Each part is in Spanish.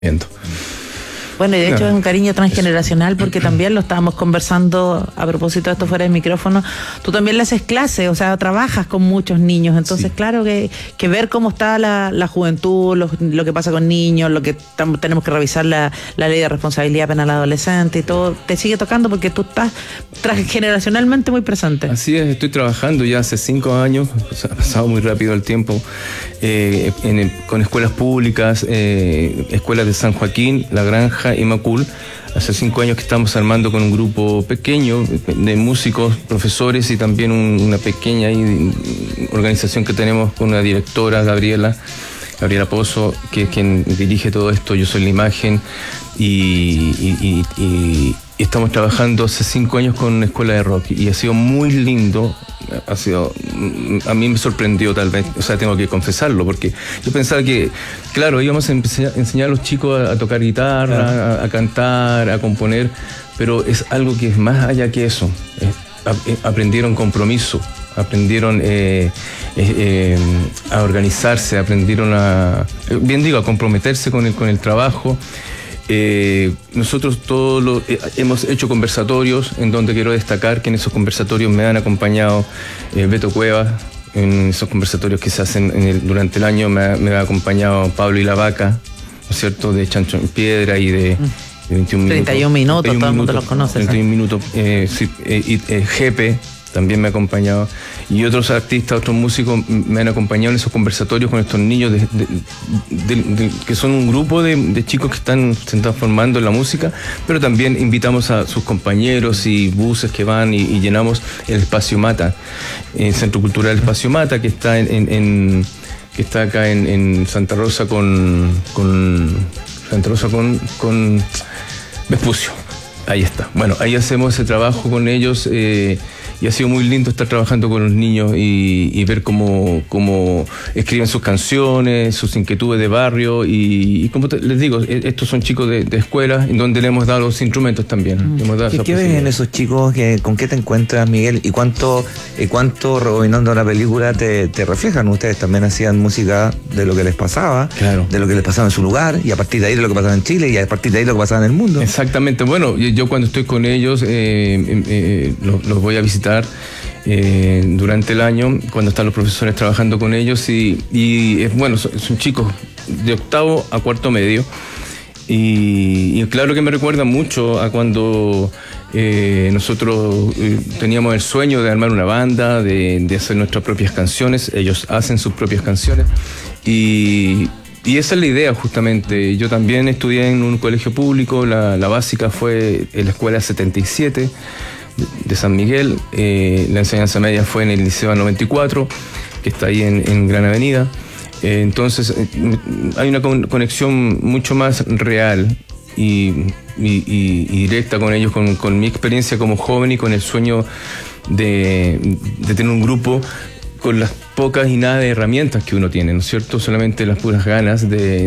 Bueno, y de hecho es un cariño transgeneracional porque también lo estábamos conversando a propósito de esto fuera de micrófono. Tú también le haces clases, o sea, trabajas con muchos niños. Entonces, claro que ver cómo está la juventud, lo que pasa con niños, lo que tenemos que revisar la ley de responsabilidad penal adolescente y todo, te sigue tocando porque tú estás transgeneracionalmente muy presente. Así es, estoy trabajando ya hace 5 años, ha pasado muy rápido el tiempo, con escuelas públicas, escuelas de San Joaquín, La Granja y Macul. Hace 5 años que estamos armando con un grupo pequeño de músicos, profesores y también una pequeña organización que tenemos con una directora, Gabriela Pozo, que es quien dirige todo esto. Yo soy la imagen y estamos trabajando hace 5 años con una escuela de rock y ha sido muy lindo. A mí me sorprendió, tal vez, o sea, tengo que confesarlo, porque yo pensaba que, claro, íbamos a enseñar a los chicos a tocar guitarra, a cantar, a componer, pero es algo que es más allá que eso. Aprendieron compromiso, aprendieron a organizarse, aprendieron a comprometerse con el trabajo. Nosotros hemos hecho conversatorios en donde quiero destacar que en esos conversatorios me han acompañado Beto Cuevas. En esos conversatorios que se hacen durante el año me ha acompañado Pablo y la Vaca, ¿no es cierto?, de Chancho en Piedra y de 21 31 minutos, todo el mundo los conoce. 31 minutos, Jepe también me ha acompañado, y otros artistas, otros músicos me han acompañado en esos conversatorios con estos niños que son un grupo de chicos que se están formando en la música, pero también invitamos a sus compañeros y buses que van y llenamos el Espacio Mata, el Centro Cultural Espacio Mata, que está que está acá en Santa Rosa con Vespucio. Ahí está. Bueno, ahí hacemos ese trabajo con ellos. Y ha sido muy lindo estar trabajando con los niños y ver cómo escriben sus canciones, sus inquietudes de barrio. Y como les digo, estos son chicos de escuela en donde le hemos dado los instrumentos también. ¿Qué ves en esos chicos? ¿Con qué te encuentras, Miguel? ¿Y cuánto rebobinando la película te reflejan? Ustedes también hacían música de lo que les pasaba, claro, de lo que les pasaba en su lugar, y a partir de ahí de lo que pasaba en Chile, y a partir de ahí de lo que pasaba en el mundo. Exactamente. Bueno, yo cuando estoy con ellos los voy a visitar durante el año, cuando están los profesores trabajando con ellos, y bueno, son chicos de 8º a 4º medio, y claro que me recuerda mucho a cuando nosotros teníamos el sueño de armar una banda, de hacer nuestras propias canciones. Ellos hacen sus propias canciones y esa es la idea, justamente. Yo también estudié en un colegio público, la básica fue en la escuela 77 de San Miguel, la enseñanza media fue en el Liceo 94, que está ahí en Gran Avenida. Entonces hay una conexión mucho más real y directa con ellos, con mi experiencia como joven y con el sueño de tener un grupo con las pocas y nada de herramientas que uno tiene, ¿no es cierto? Solamente las puras ganas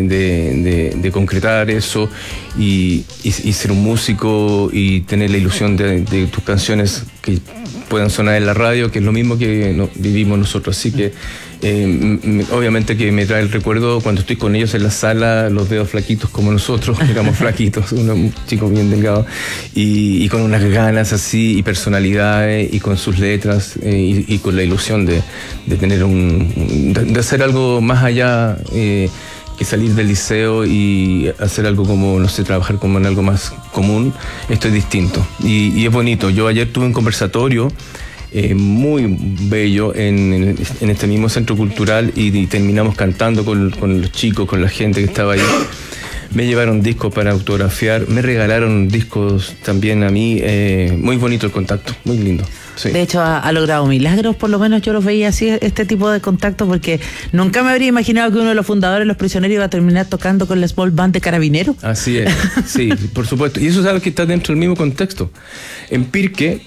de concretar eso y ser un músico y tener la ilusión de tus canciones que puedan sonar en la radio, que es lo mismo que vivimos nosotros. Así que obviamente que me trae el recuerdo cuando estoy con ellos en la sala, los veo flaquitos como nosotros, éramos flaquitos, un chico bien delgado, y con unas ganas así, y personalidades, y con sus letras, y con la ilusión de tener de hacer algo más allá que salir del liceo y hacer algo como, no sé, trabajar como en algo más común. Esto es distinto y es bonito. Yo ayer tuve un conversatorio muy bello en este mismo centro cultural y terminamos cantando con los chicos, con la gente que estaba ahí. Me llevaron discos para autografiar, me regalaron discos también a mí. Muy bonito el contacto, muy lindo. Sí. De hecho, ha logrado milagros, por lo menos yo los veía así, este tipo de contacto, porque nunca me habría imaginado que uno de los fundadores, Los Prisioneros, iba a terminar tocando con la Small Band de Carabineros. Así es, sí, por supuesto. Y eso es algo que está dentro del mismo contexto. En Pirque,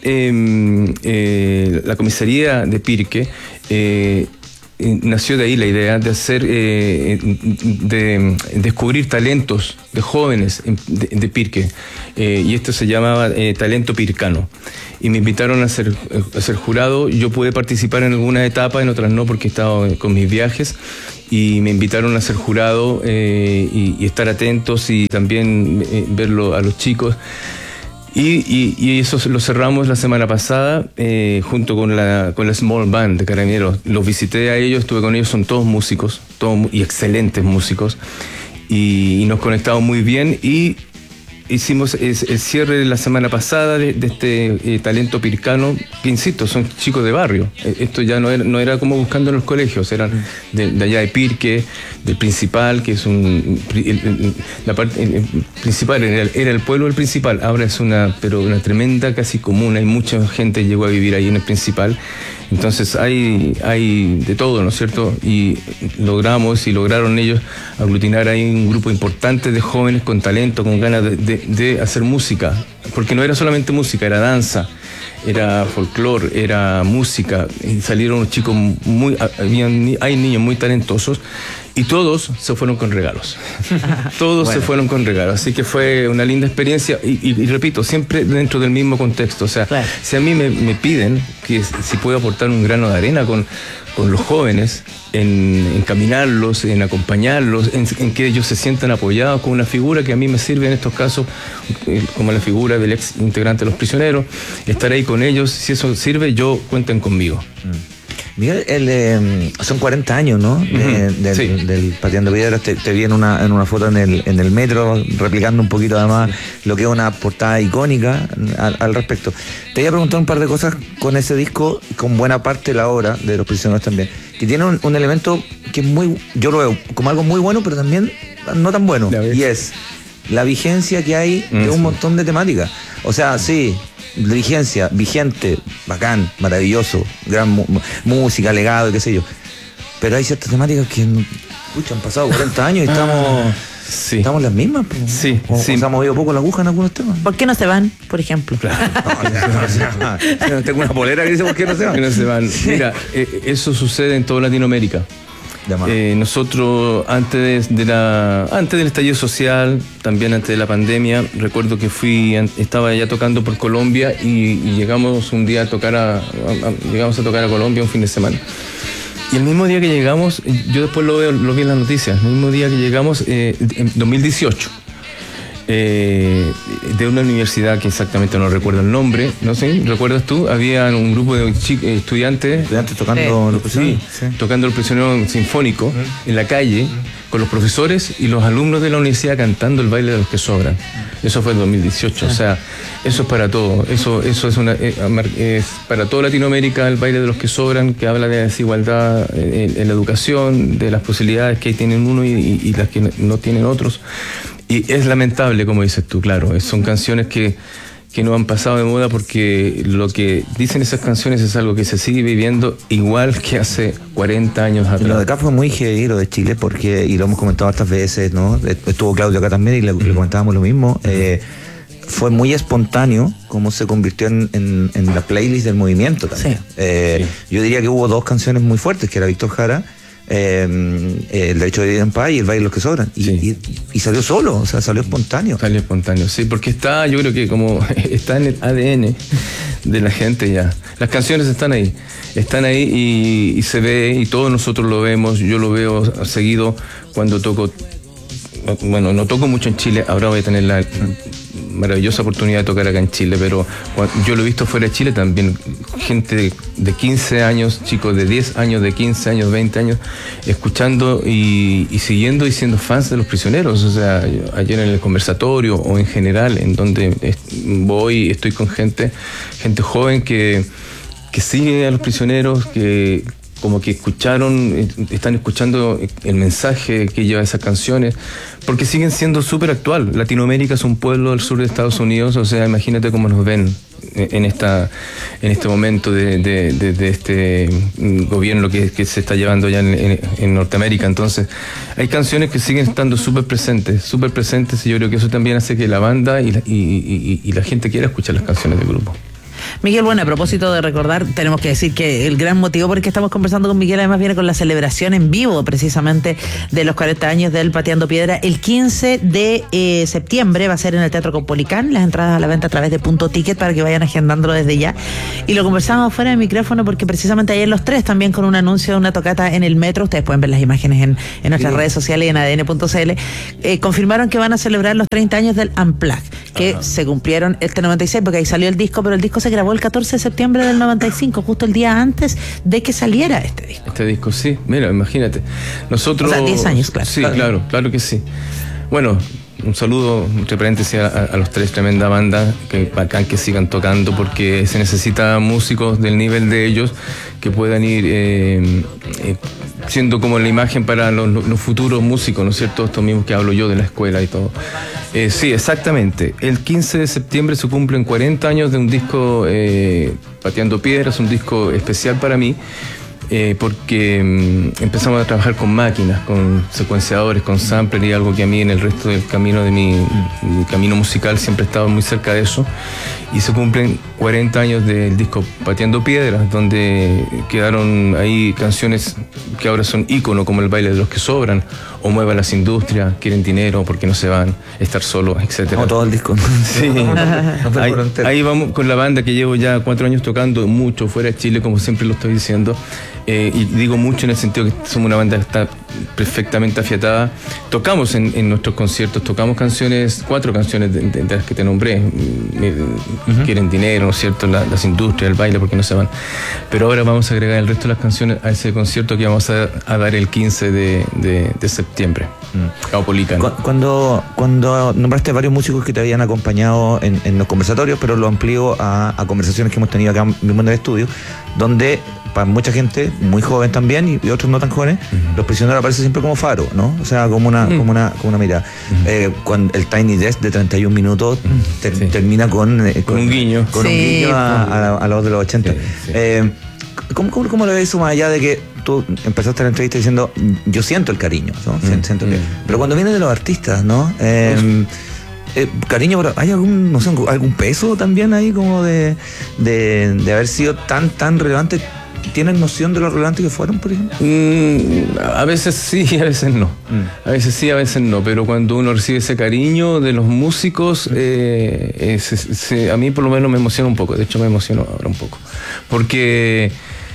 la comisaría de Pirque, nació de ahí la idea de hacer, de descubrir talentos de jóvenes de Pirque, y esto se llamaba Talento Pircano. Y me invitaron a ser jurado. Yo pude participar en algunas etapas, en otras no, porque he estado con mis viajes, y me invitaron a ser jurado y estar atentos y también verlo a los chicos. Y eso lo cerramos la semana pasada junto con la Small Band de Carabineros. Los visité a ellos, estuve con ellos, son todos músicos, y excelentes músicos, y nos conectamos muy bien y hicimos el cierre de la semana pasada de este talento pircano, que insisto, son chicos de barrio. Esto ya no era como buscando en los colegios, eran de allá de Pirque, del Principal, que es la parte principal, era el pueblo del Principal, ahora es una tremenda casi comuna, y mucha gente llegó a vivir ahí en el Principal. Entonces hay de todo, ¿no es cierto? Y lograron ellos aglutinar ahí un grupo importante de jóvenes con talento, con ganas de hacer música, porque no era solamente música, era danza, era folclore, era música, y salieron unos chicos hay niños muy talentosos, y todos se fueron con regalos. Todos se fueron con regalos. Así que fue una linda experiencia. Y repito, siempre dentro del mismo contexto. O sea, claro, si a mí me piden que si puedo aportar un grano de arena con los jóvenes, en encaminarlos, en acompañarlos, en que ellos se sientan apoyados con una figura que a mí me sirve en estos casos, como la figura del ex integrante de Los Prisioneros, estar ahí con ellos, si eso sirve, cuenten conmigo. Miguel, son 40 años, ¿no? Del Pateando Piedras. Te vi en una foto en el metro, replicando un poquito además lo que es una portada icónica al respecto. Te voy a preguntar un par de cosas con ese disco, con buena parte de la obra de Los Prisioneros también, que tiene un elemento que es yo lo veo como algo muy bueno, pero también no tan bueno, y es la vigencia que hay de un montón de temáticas. O sea, sí, vigencia, vigente, bacán, maravilloso, gran música, legado, qué sé yo. Pero hay ciertas temáticas que han pasado 40 años y estamos las mismas. Sí, se ha movido poco la aguja en algunos temas. ¿Por qué no se van, por ejemplo? Claro. Tengo una polera que dice ¿por qué no se van? No se van. Mira, eso sucede en toda Latinoamérica. Nosotros antes del estallido social, también antes de la pandemia, recuerdo que estaba ya tocando por Colombia y llegamos un día llegamos a tocar a Colombia un fin de semana. Y el mismo día que llegamos, yo después lo vi en las noticias, el mismo día que llegamos, en 2018, de una universidad que exactamente no recuerdo el nombre, no sé, ¿recuerdas tú? Había un grupo de estudiantes tocando Los Prisioneros, tocando el Prisionero Sinfónico en la calle, con los profesores y los alumnos de la universidad cantando el baile de los que sobran. Eso fue en 2018, o sea, eso es para todo, eso es para toda Latinoamérica, el baile de los que sobran, que habla de desigualdad en la educación, de las posibilidades que tienen uno y las que no tienen otros. Y es lamentable, como dices tú, claro, son canciones que no han pasado de moda, porque lo que dicen esas canciones es algo que se sigue viviendo igual que hace 40 años atrás. Lo de acá fue muy heavy, lo de Chile, porque, y lo hemos comentado hartas veces, ¿no? Estuvo Claudio acá también y le comentábamos lo mismo. Fue muy espontáneo cómo se convirtió en la playlist del movimiento también. Yo diría que hubo dos canciones muy fuertes, que era Víctor Jara, el derecho de vivir en paz y el baile de los que sobran, y salió solo, o sea, salió espontáneo, sí, porque yo creo que como está en el ADN de la gente ya, las canciones están ahí y se ve, y todos nosotros lo vemos. Yo lo veo seguido cuando toco. Bueno, no toco mucho en Chile, ahora voy a tener la maravillosa oportunidad de tocar acá en Chile, pero yo lo he visto fuera de Chile también, gente de 15 años, chicos de 10 años, de 15 años, 20 años, escuchando y siguiendo y siendo fans de Los Prisioneros. O sea, ayer en el conversatorio o en general, en donde estoy con gente joven que sigue a Los Prisioneros, que como que están escuchando el mensaje que lleva esas canciones, porque siguen siendo súper actual. Latinoamérica es un pueblo del sur de Estados Unidos, o sea, imagínate cómo nos ven en este momento de este gobierno que se está llevando ya en Norteamérica. Entonces, hay canciones que siguen estando súper presentes, y yo creo que eso también hace que la banda y la gente quiera escuchar las canciones del grupo. Miguel, bueno, a propósito de recordar, tenemos que decir que el gran motivo por el que estamos conversando con Miguel además viene con la celebración en vivo precisamente de los 40 años del Pateando Piedra. El 15 de septiembre va a ser en el Teatro Caupolicán, las entradas a la venta a través de Punto Ticket para que vayan agendándolo desde ya. Y lo conversamos fuera de micrófono porque precisamente ayer los tres también con un anuncio de una tocata en el metro, ustedes pueden ver las imágenes en nuestras redes sociales y en adn.cl, confirmaron que van a celebrar los 30 años del Unplugged, que se cumplieron este 96, porque ahí salió el disco, pero el disco se grabó el 14 de septiembre del 95, justo el día antes de que saliera este disco. Este disco, sí, mira, imagínate. Nosotros... O sea, 10 años, claro. Sí, claro que sí. Bueno, un saludo, entre paréntesis, a los tres, tremenda banda, que bacán que sigan tocando, porque se necesita músicos del nivel de ellos que puedan ir siendo como la imagen para los futuros músicos, ¿no es cierto? Estos mismos que hablo yo de la escuela y todo. Sí, exactamente. El 15 de septiembre se cumplen 40 años de un disco, Pateando Piedras, un disco especial para mí, porque empezamos a trabajar con máquinas, con secuenciadores, con sampler, y algo que a mí en el resto del camino de mi camino musical siempre he estado muy cerca de eso. Y se cumplen 40 años del disco Pateando Piedras, donde quedaron ahí canciones que ahora son ícono, como El baile de los que sobran, o Mueva las industrias, Quieren dinero, porque no se van, Estar solos, etc. Como todo el disco. Sí. Ahí vamos con la banda que llevo ya 4 años tocando mucho fuera de Chile, como siempre lo estoy diciendo. Y digo mucho en el sentido que somos una banda que está perfectamente afiatada. Tocamos en nuestros conciertos, tocamos 4 canciones de las que te nombré. Quieren dinero, ¿no es cierto? Las industrias, el baile, porque no se van. Pero ahora vamos a agregar el resto de las canciones a ese concierto que vamos a dar el 15 de septiembre. Caupolicán. Cuando nombraste varios músicos que te habían acompañado en los conversatorios, pero lo amplío a conversaciones que hemos tenido acá mismo en el estudio, donde para mucha gente muy joven también y otros no tan jóvenes, Los Prisioneros aparece siempre como faro, ¿no? O sea, como una mirada. Cuando el Tiny Desk de 31 minutos termina con un guiño. Con un guiño a la voz de los 80. ¿Cómo lo ves eso, más allá de que tú empezaste la entrevista diciendo yo siento el cariño, ¿no? Siento que, pero cuando viene de los artistas, ¿no? Cariño, pero ¿hay algún peso también ahí como de haber sido tan relevante? ¿Tienen noción de lo relevante que fueron, por ejemplo? A veces sí, a veces no. A veces sí, a veces no. Pero cuando uno recibe ese cariño de los músicos, a mí por lo menos me emociona un poco. De hecho, me emociono ahora un poco. Porque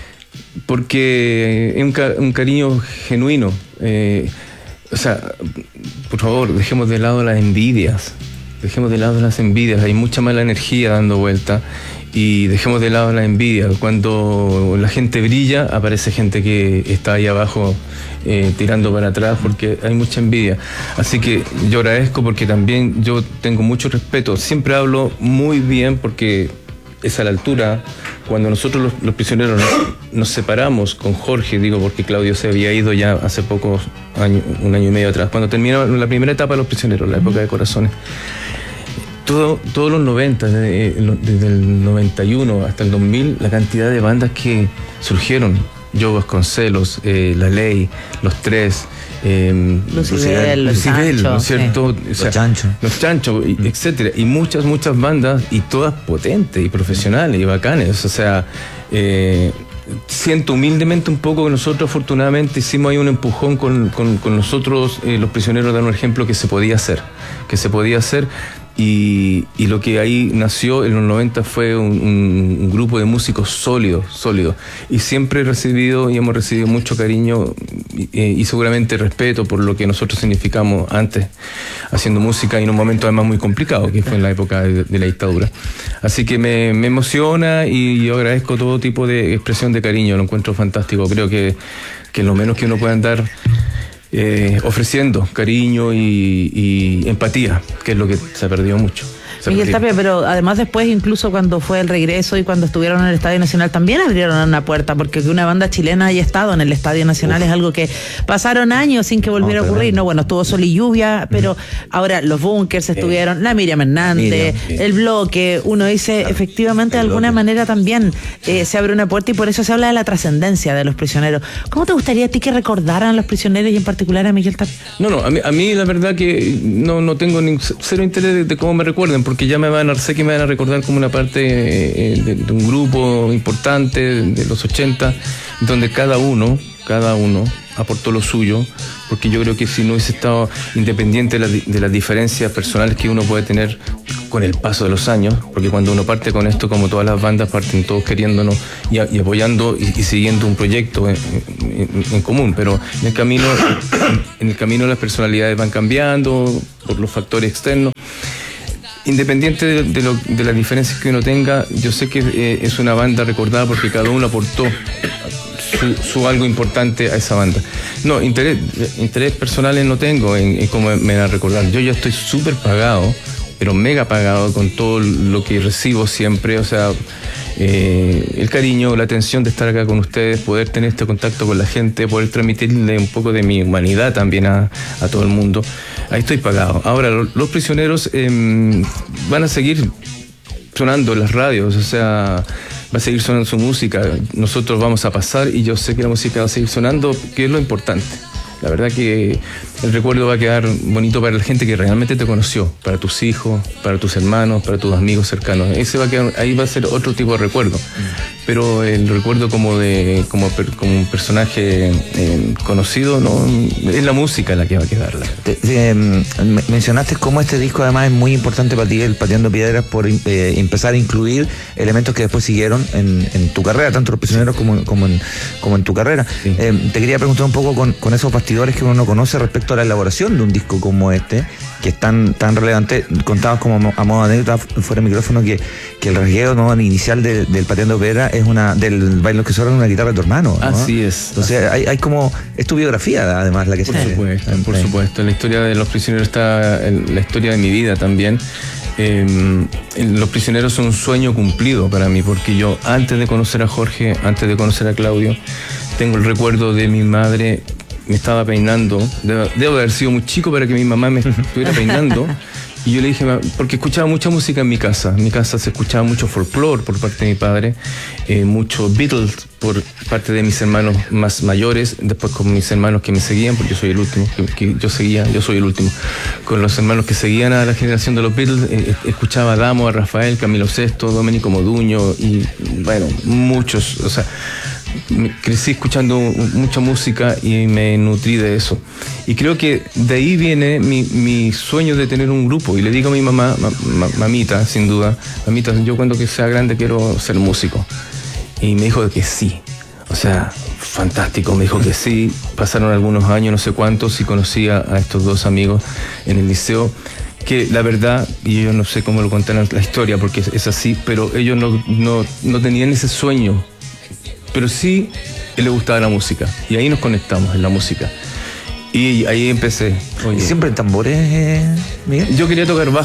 es un cariño genuino. O sea, por favor, dejemos de lado las envidias. Hay mucha mala energía dando vuelta. Y dejemos de lado la envidia. Cuando la gente brilla, aparece gente que está ahí abajo tirando para atrás, porque hay mucha envidia. Así que yo agradezco, porque también yo tengo mucho respeto. Siempre hablo muy bien, porque es a la altura. Cuando nosotros los prisioneros nos separamos con Jorge, digo porque Claudio se había ido ya hace pocos años, 1 año y medio atrás, cuando terminó la primera etapa de Los Prisioneros, la época de Corazones. Todos los 90, desde el 91 hasta el 2000, la cantidad de bandas que surgieron, Joe Vasconcelos, La Ley, Los Tres, Lucibel, ¿no es cierto? Sí. O sea, Los Chanchos, etcétera, y muchas bandas, y todas potentes y profesionales y bacanes. O sea, siento humildemente un poco que nosotros afortunadamente hicimos ahí un empujón con nosotros, Los Prisioneros, dar un ejemplo que se podía hacer. Y lo que ahí nació en los 90 fue un grupo de músicos sólidos. Y siempre hemos recibido mucho cariño y seguramente respeto por lo que nosotros significamos antes haciendo música, y en un momento además muy complicado, que fue en la época de la dictadura. Así que me emociona, y yo agradezco todo tipo de expresión de cariño, lo encuentro fantástico. Creo que lo menos que uno pueda andar ofreciendo cariño y empatía, que es lo que se perdió mucho. Miguel Tapia, pero además después, incluso cuando fue el regreso y cuando estuvieron en el Estadio Nacional, también abrieron una puerta, porque que una banda chilena haya estado en el Estadio Nacional es algo que pasaron años sin que volviera a ocurrir. No, bueno, estuvo Sol y Lluvia, pero ahora los Bunkers estuvieron, la Miriam Hernández, el Bloque. Uno dice, efectivamente, de alguna manera también se abre una puerta, y por eso se habla de la trascendencia de Los Prisioneros. ¿Cómo te gustaría a ti que recordaran a Los Prisioneros, y en particular a Miguel Tapia? No, a mí la verdad que no tengo cero interés de cómo me recuerden, recuerden, porque ya sé que me van a recordar como una parte de un grupo importante de los 80, donde cada uno aportó lo suyo, porque yo creo que si no hubiese estado independiente de las diferencias personales que uno puede tener con el paso de los años, porque cuando uno parte con esto, como todas las bandas, parten todos queriéndonos y apoyando y siguiendo un proyecto en común, pero en el camino las personalidades van cambiando por los factores externos. Independiente de las diferencias que uno tenga, yo sé que es una banda recordada porque cada uno aportó su algo importante a esa banda. No, interés personales no tengo en cómo me van a recordar. Yo ya estoy súper pagado, pero mega pagado con todo lo que recibo siempre, o sea, el cariño, la atención de estar acá con ustedes, poder tener este contacto con la gente, poder transmitirle un poco de mi humanidad también a todo el mundo. Ahí estoy pagado. Ahora, los prisioneros van a seguir sonando en las radios, o sea, va a seguir sonando su música, nosotros vamos a pasar y yo sé que la música va a seguir sonando, que es lo importante. La verdad que el recuerdo va a quedar bonito para la gente que realmente te conoció, para tus hijos, para tus hermanos, para tus amigos cercanos. Ahí va a ser otro tipo de recuerdo. Pero el recuerdo como un personaje conocido, no, es la música la que va a quedar. Mencionaste cómo este disco además es muy importante para ti, el Pateando Piedras, por empezar a incluir elementos que después siguieron en tu carrera, tanto Los Prisioneros como en tu carrera. Sí. Te quería preguntar un poco con esos bastidores que uno no conoce respecto a la elaboración de un disco como este, que es tan relevante. Contabas como a modo de anécdota fuera del micrófono que el rasgueo, ¿no?, inicial del Pateando Piedras es del Baile que Sobran, una guitarra de tu hermano, ¿no? Así es. Entonces hay como, es tu biografía además la que por supuesto. En la historia de Los Prisioneros está la historia de mi vida también. Los Prisioneros son un sueño cumplido para mí, porque yo antes de conocer a Jorge, antes de conocer a Claudio, tengo el recuerdo de mi madre, me estaba peinando, debo haber sido muy chico para que mi mamá me estuviera peinando. Y yo le dije, porque escuchaba mucha música en mi casa. En mi casa se escuchaba mucho folclore por parte de mi padre, mucho Beatles por parte de mis hermanos más mayores, después con mis hermanos que me seguían, porque yo soy el último, yo soy el último. Con los hermanos que seguían a la generación de los Beatles, escuchaba a Adamo, a Rafael, Camilo Sesto, Domenico Moduño y, bueno, muchos, o sea, crecí escuchando mucha música y me nutrí de eso. Y creo que de ahí viene mi sueño de tener un grupo. Y le digo a mi mamá, mamita, sin duda, mamita, yo cuando que sea grande quiero ser músico. Y me dijo que sí. O sea, fantástico, me dijo que sí. Pasaron algunos años, no sé cuántos, y conocí a estos dos amigos en el liceo, que la verdad, y yo no sé cómo lo contaron la historia, porque es así, pero ellos no tenían ese sueño. Pero sí, él le gustaba la música. Y ahí nos conectamos en la música. Y ahí empecé. Oye, ¿siempre en tambores, Miguel? Yo quería tocar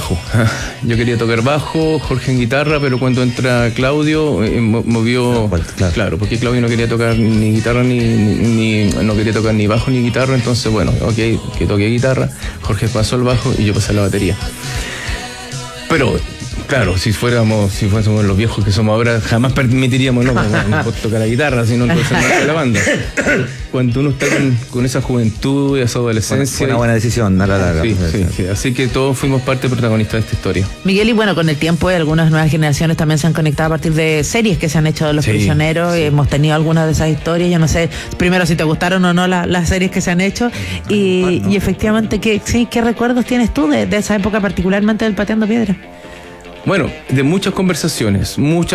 bajo, Jorge en guitarra, pero cuando entra Claudio, movió... Claro, porque Claudio no quería tocar ni guitarra, no quería tocar ni bajo ni guitarra, entonces, bueno, ok, que toque guitarra, Jorge pasó el bajo y yo pasé la batería. Pero... claro, si fuésemos los viejos que somos ahora, jamás permitiríamos, no tocar la guitarra, sino entonces no de la banda. Cuando uno está con esa juventud y esa adolescencia... Fue una buena decisión, a la larga. Sí. Así que todos fuimos parte protagonista de esta historia. Miguel, y bueno, con el tiempo algunas nuevas generaciones también se han conectado a partir de series que se han hecho de Los Prisioneros. Sí. Hemos tenido algunas de esas historias. Yo no sé, primero, si te gustaron o no las series que se han hecho. Y efectivamente, ¿qué recuerdos tienes tú de esa época, particularmente del Pateando Piedras? Bueno, de muchas conversaciones,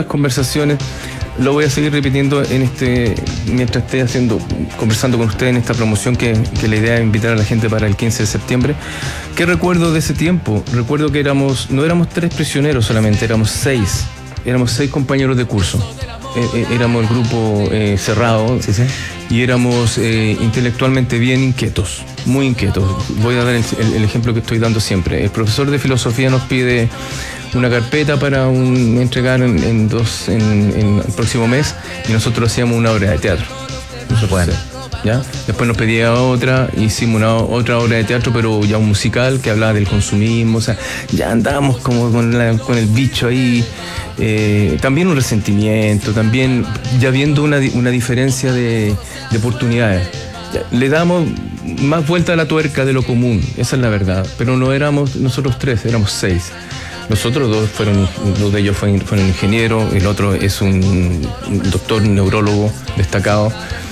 lo voy a seguir repitiendo mientras esté conversando con ustedes en esta promoción que la idea es invitar a la gente para el 15 de septiembre. ¿Qué recuerdo de ese tiempo? Recuerdo que no éramos 3 prisioneros solamente, éramos 6 compañeros de curso. Éramos el grupo cerrado. Sí. Y éramos intelectualmente bien inquietos, muy inquietos. Voy a dar el ejemplo que estoy dando siempre. El profesor de filosofía nos pide una carpeta para entregar en el próximo mes, y nosotros hacíamos una obra de teatro. ¿Ya? Después nos pedía otra, hicimos otra obra de teatro, pero ya un musical que hablaba del consumismo, o sea, ya andábamos como con el bicho ahí, también un resentimiento, también ya viendo una diferencia de oportunidades. Le damos más vuelta a la tuerca de lo común, esa es la verdad, pero no éramos nosotros 3, éramos 6. Los otros dos de ellos fueron ingenieros, el otro es un doctor neurólogo destacado.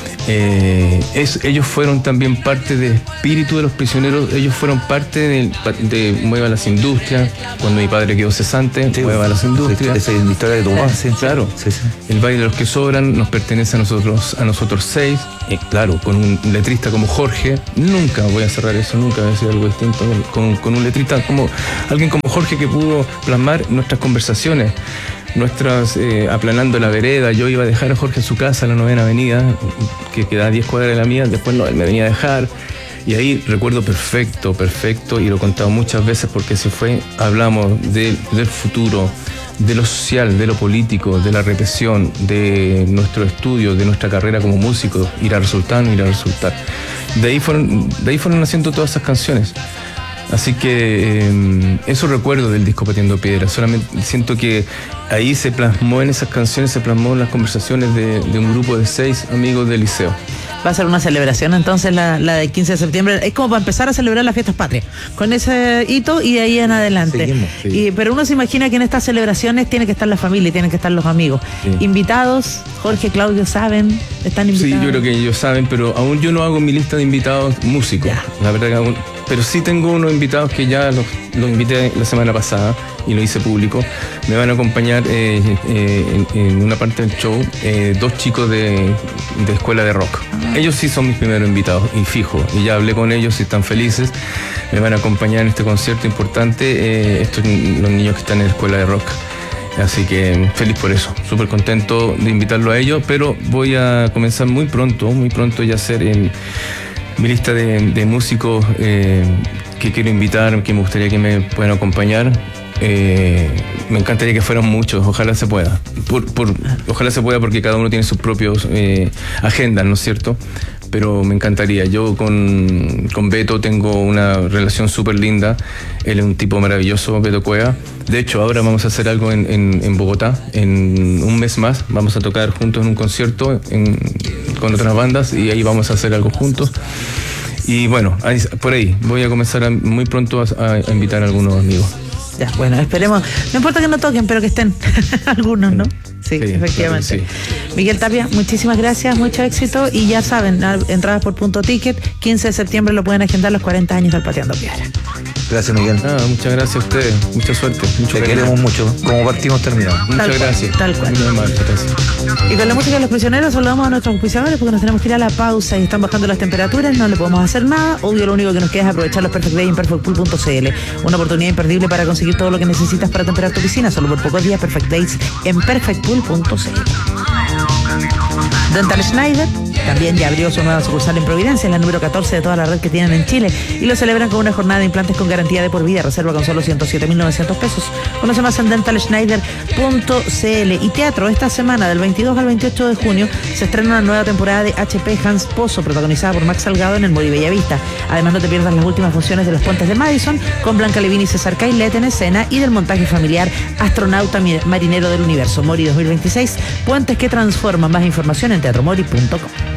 Ellos fueron también parte del espíritu de los prisioneros. Ellos fueron parte de Mueva las Industrias. Cuando mi padre quedó cesante, sí, Mueva las Industrias. Esa es la historia de tu papá. Sí, claro. Sí. El Valle de los que Sobran nos pertenece a nosotros 6. Claro, con un letrista como Jorge. Nunca voy a cerrar eso, nunca voy a decir algo distinto. Con un letrista como alguien como Jorge, que pudo plasmar nuestras conversaciones, aplanando la vereda. Yo iba a dejar a Jorge en su casa, en la 9ª Avenida, que queda a 10 cuadras de la mía. Después él me venía a dejar, y ahí recuerdo perfecto, y lo he contado muchas veces porque se fue. Hablamos del futuro, de lo social, de lo político, de la represión, de nuestro estudio, de nuestra carrera como músicos. Ir a resultar. De ahí fueron naciendo todas esas canciones. Así que eso recuerdo del disco Pateando Piedras. Solamente siento que ahí se plasmó, en esas canciones se plasmó en las conversaciones de un grupo de 6 amigos del liceo. Va a ser una celebración entonces la del 15 de septiembre. Es como para empezar a celebrar las fiestas patrias, con ese hito y de ahí en adelante. Seguimos, sí. Pero uno se imagina que en estas celebraciones tiene que estar la familia y tienen que estar los amigos. Sí. Invitados, Jorge, Claudio, ¿saben? ¿Están invitados? Sí, yo creo que ellos saben, pero aún yo no hago mi lista de invitados músicos. Ya. La verdad que aún... Pero sí tengo unos invitados que ya los invité la semana pasada y lo hice público. Me van a acompañar en una parte del show 2 chicos de escuela de rock. Ellos sí son mis primeros invitados y fijo. Y ya hablé con ellos y están felices. Me van a acompañar en este concierto importante. Estos los niños que están en la escuela de rock. Así que feliz por eso. Súper contento de invitarlo a ellos. Pero voy a comenzar muy pronto ya a hacer mi lista de músicos que quiero invitar, que me gustaría que me puedan acompañar. Me encantaría que fueran muchos, ojalá se pueda. Ojalá se pueda, porque cada uno tiene sus propios agendas, ¿no es cierto? Pero me encantaría. Yo con Beto tengo una relación súper linda. Él es un tipo maravilloso, Beto Cueva. De hecho, ahora vamos a hacer algo en Bogotá. En un mes más vamos a tocar juntos en un concierto con otras bandas, y ahí vamos a hacer algo juntos. Y bueno, por ahí voy a comenzar muy pronto a invitar a algunos amigos. Ya, bueno, esperemos. No importa que no toquen, pero que estén algunos, ¿no? Sí, efectivamente. Claro, sí. Miguel Tapia, muchísimas gracias, mucho éxito. Y ya saben, entradas por Punto Ticket, 15 de septiembre lo pueden agendar, los 40 años del Pateando Piedra. Gracias, Miguel. Muchas gracias a ustedes, mucha suerte. Te queremos mucho. Como partimos, terminamos. Muchas gracias. Tal cual. Gracias. Y con la música de Los Prisioneros saludamos a nuestros auspiciadores, porque nos tenemos que ir a la pausa y están bajando las temperaturas, no le podemos hacer nada. Obvio, lo único que nos queda es aprovechar los Perfect Day en perfectpool.cl. Una oportunidad imperdible para conseguir todo lo que necesitas para temperar tu piscina, solo por pocos días. Perfect Days en perfectpool.cl. Dental Schneider también ya abrió su nueva sucursal en Providencia, en la número 14 de toda la red que tienen en Chile, y lo celebran con una jornada de implantes con garantía de por vida. Reserva con solo 107.900 pesos. Conoce más en dentalschneider.cl. Y teatro, esta semana del 22 al 28 de junio se estrena una nueva temporada de HP Hans Pozo, protagonizada por Max Salgado, en el Mori Bellavista. Además, no te pierdas las últimas funciones de Los Puentes de Madison, con Blanca Levin y César Cailet en escena, y del montaje familiar Astronauta Marinero del Universo. Mori 2026, puentes que transforman. Más información en teatromori.com.